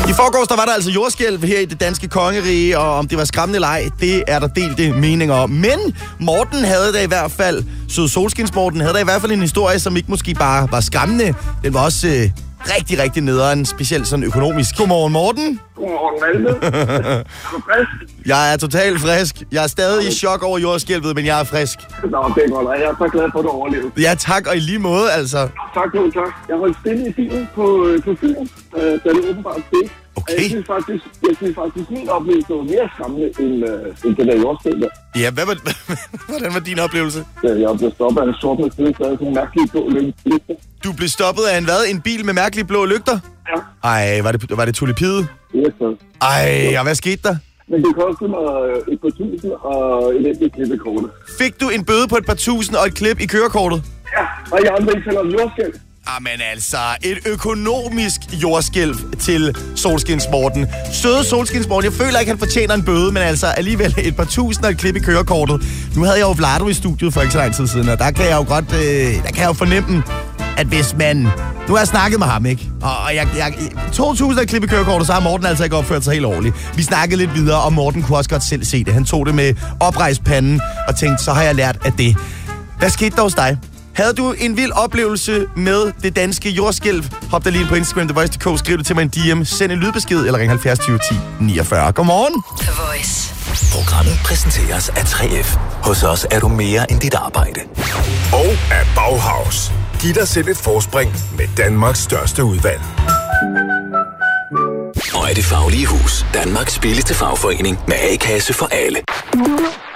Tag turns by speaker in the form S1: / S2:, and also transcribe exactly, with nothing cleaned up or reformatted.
S1: I forgårs, der var der altså jordskælv her i det danske kongerige, og om det var skræmmende eller ej, det er der delte meninger om. Men Morten havde da i hvert fald, Søde Solskins Morten, havde da i hvert fald en historie, som ikke måske bare var skræmmende. Den var også øh, rigtig, rigtig nederen, specielt sådan økonomisk. Godmorgen, Morten.
S2: Godmorgen, Malte. Er du frisk?
S1: Jeg er totalt frisk. Jeg er stadig i chok over jordskælvet, men jeg er frisk.
S2: Nå, det er godt, og jeg er så glad for, at du overlevede.
S1: Ja, tak, og i lige måde, altså.
S2: Tak, jo, tak. Jeg holdt stille i bilen på, på Fyn, øh, da det åbenbart skete.
S1: Okay.
S2: Jeg synes faktisk, jeg synes faktisk, min oplevelse var mere skræmmende end, øh, end det der jordskælv der.
S1: Ja, hvad var, hvordan var din oplevelse?
S2: Ja, jeg blev stoppet af en sort med stille, der havde sådan en mærkelig blå lygter.
S1: Du blev stoppet af en hvad? En bil med mærkelige blå lygter?
S2: Ja.
S1: Ej, var det, var det tulipide?
S2: Yes, sir.
S1: Ej, og hvad skete der?
S2: Men det kostede mig et par tusind og et enkelt klip i kortet.
S1: Fik du en bøde på et par tusind og et klip i kørekortet?
S2: Ja, og jeg andre ikke taler om jordskælv.
S1: Jamen altså, et økonomisk jordskælv til Solskinsmorten. Søde Solskinsmorten, jeg føler ikke, han fortjener en bøde, men altså alligevel et par tusind og et klip i kørekortet. Nu havde jeg jo Vlado i studiet for ikke så lang tid siden, og der kan jeg jo godt, øh, der kan jeg jo fornemme, at hvis man... Nu har jeg snakket med ham, ikke? Og jeg, jeg, to tusind et klip i kørekortet, så har Morten altså ikke opført sig helt ordentligt. Vi snakkede lidt videre, og Morten kunne også godt selv se det. Han tog det med oprejst panden og tænkte, så har jeg lært af det. Hvad skete der hos dig? Havde du en vild oplevelse med det danske jordskælv? Hop da lige ind på Instagram, The Voice punktum d k, skriv det til mig en D M, send en lydbesked eller ring halvfjerds tyve ti niogfyrre. Godmorgen.
S3: The Voice.
S4: Programmet præsenteres af tre F. Hos os er du mere end dit arbejde.
S5: Og af Bauhaus. Giv dig selv et forspring med Danmarks største udvalg.
S4: Og er Det Faglige Hus. Danmarks billigste fagforening med A-kasse for alle.